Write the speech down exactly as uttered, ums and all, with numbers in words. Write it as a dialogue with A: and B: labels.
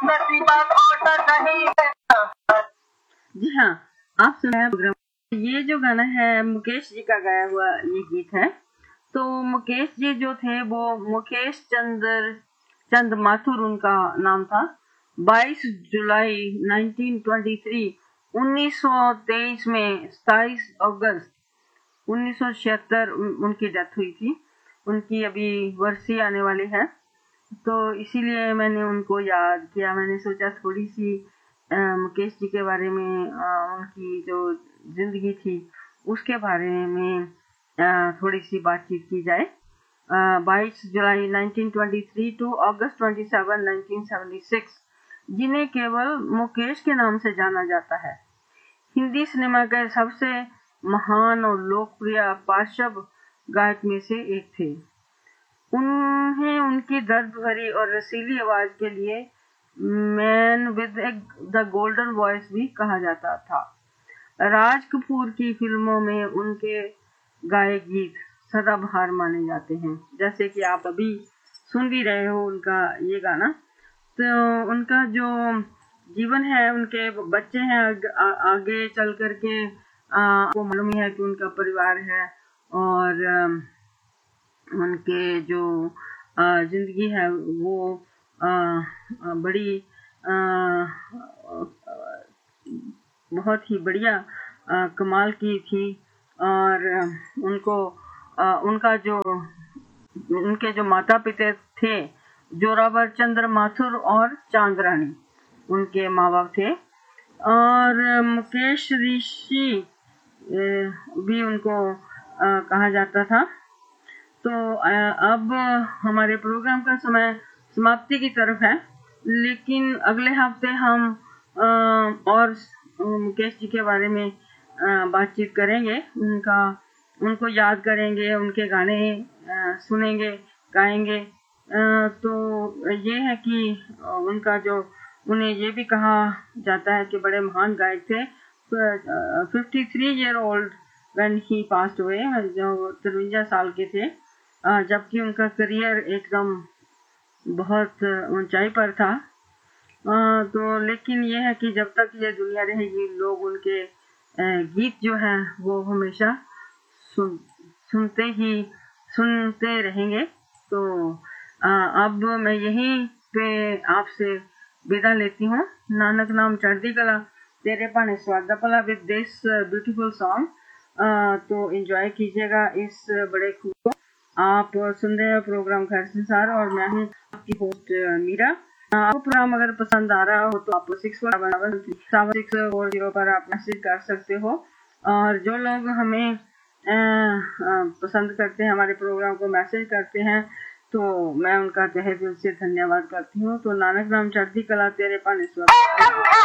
A: जी हाँ, आप सुन रहे हैं प्रोग्राम। ये जो गाना है मुकेश जी का गाया हुआ ये गीत है। तो मुकेश जी जो थे वो मुकेश चंद्र चंद माथुर उनका नाम था। बाईस जुलाई उन्नीस सौ तेईस में सत्ताईस अगस्त उन्नीस सौ छिहत्तर उनकी डेथ हुई थी। उनकी अभी वर्षी आने वाली है, तो इसीलिए मैंने उनको याद किया। मैंने सोचा थोड़ी सी अ, मुकेश जी के बारे में, अ, उनकी जो जिंदगी थी उसके बारे में अ, थोड़ी सी बातचीत की जाए। बाईस जुलाई उन्नीस सौ तेईस टू अगस्त सत्ताईस उन्नीस सौ छिहत्तर, जिन्हें केवल मुकेश के नाम से जाना जाता है, हिंदी सिनेमा के सबसे महान और लोकप्रिय पार्श्व गायक में से एक थे। उन्हें उनकी दर्द भरी और रसीली आवाज के लिए man with the golden voice भी कहा जाता था। राज कपूर की फिल्मों में उनके गाए गीत सदाबहार माने जाते हैं, जैसे कि आप अभी सुन भी रहे हो उनका ये गाना। तो उनका जो जीवन है, उनके बच्चे हैं, आ, आगे चल करके आपको मालूम ही है कि उनका परिवार है, और आ, उनके जो आ, जिंदगी है वो आ, आ, बड़ी आ, बहुत ही बढ़िया आ, कमाल की थी। और उनको आ, उनका जो उनके जो माता पिता थे, जोरावर चंद्र माथुर और चांदरानी उनके माँ बाप थे। और मुकेश ऋषि भी उनको आ, कहा जाता था। तो अब हमारे प्रोग्राम का समय समाप्ति की तरफ है, लेकिन अगले हफ्ते हम और मुकेश जी के बारे में बातचीत करेंगे, उनका उनको याद करेंगे, उनके गाने सुनेंगे, गाएंगे। तो ये है कि उनका जो उन्हें ये भी कहा जाता है कि बड़े महान गायक थे। Fifty three year old when he passed away, जो तिरवंजा साल के थे, जबकि उनका करियर एकदम बहुत ऊंचाई पर था। तो लेकिन ये है कि जब तक ये दुनिया रहेगी, लोग उनके गीत जो हैं वो हमेशा सुन सुनते ही सुनते रहेंगे। तो अब मैं यहीं पे आपसे विदा लेती हूँ। नानक नाम चढ़ती कला, तेरे पाने स्वादा पला विद दिस ब्यूटीफुल सॉन्ग। तो एंजॉय कीजिएगा इस बड़े खूब को। आप सुन रहे हैं प्रोग्राम घर संसार, और मैं हूँ आपकी होस्ट मीरा। आपको प्रोग्राम अगर पसंद आ रहा हो तो आप six four seven six four zero पर आप मैसेज कर सकते हो। और जो लोग हमें आ, आ, पसंद करते हैं, हमारे प्रोग्राम को मैसेज करते हैं, तो मैं उनका तहे दिल से धन्यवाद करती हूँ। तो नानक नाम चढ़ती कला, तेरे पाने स्वादा।